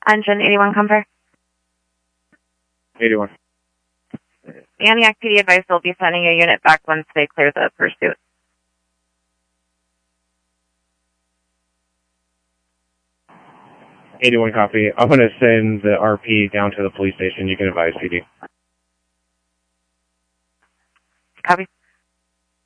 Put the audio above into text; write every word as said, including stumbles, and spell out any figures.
Engine eighty-one Comfort. eighty-one. Antioch P D advice will be sending a unit back once they clear the pursuit. eighty-one copy. I'm going to send the R P down to the police station. You can advise P D. Copy.